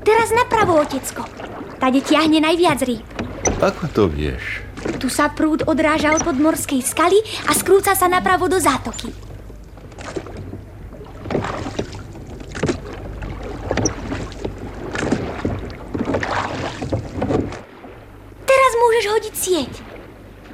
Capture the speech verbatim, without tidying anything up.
Teraz napravo, otecko. Tade tiahne najviac rýb. Ako to vieš? Tu sa prúd odráža od podmorskej skaly a skrúca sa napravo do zátoky. Teraz môžeš hodiť sieť.